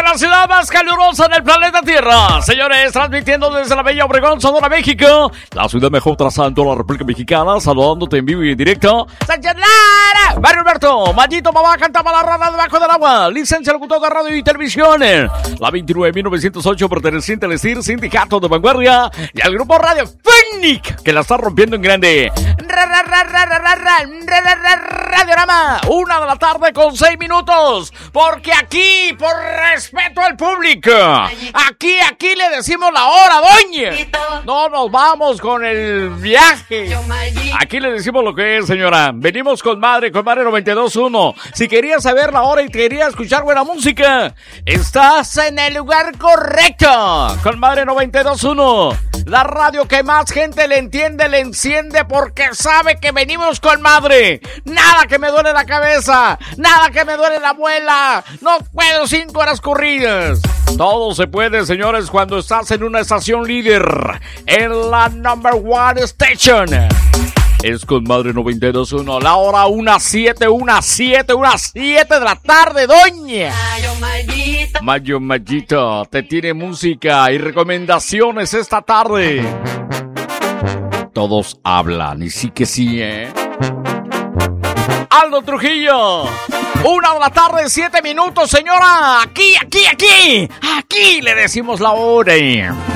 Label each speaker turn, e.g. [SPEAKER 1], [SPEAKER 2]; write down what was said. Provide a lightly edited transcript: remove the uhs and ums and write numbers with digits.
[SPEAKER 1] la ciudad más calurosa del planeta Tierra. Señores, transmitiendo desde la bella Obregón, Sonora, México. La ciudad mejor trazada en toda la República Mexicana. Saludándote en vivo y en directo. Sánchez Lara, Mario Alberto, Mayito, mamá, cantaba la rana debajo del agua. Licencia locutor de radio y televisión. La 29.908, perteneciente al STIR, Sindicato de Vanguardia. Y al grupo Radio Fénix, que la está rompiendo en grande. Radiorama, 1 de la tarde con 6 minutos. Porque aquí, por respeto al público, aquí le decimos la hora, doña. No nos vamos con el viaje. Aquí le decimos lo que es, señora. Venimos con Madre 92.1. Si querías saber la hora y querías escuchar buena música, estás en el lugar correcto. Con Madre 92.1. La radio que más gente le entiende, le enciende, porque sabe que venimos con Madre. Nada que me duele la cabeza, nada que me duele la muela. No puedo 5 horas corridas. Todo se puede, señores, cuando estás en una estación líder, en la number one station. Es con Madre 92.1, la hora 1:07 de la tarde, doña. Mayo Mayito te tiene música y recomendaciones esta tarde. Todos hablan y sí que sí, Aldo Trujillo, 1 de la tarde, 7 minutos, señora. Aquí le decimos la hora.